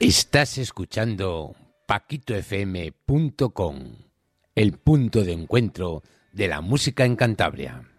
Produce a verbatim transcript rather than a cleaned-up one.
Estás escuchando paquito f m punto com, el punto de encuentro de la música en Cantabria.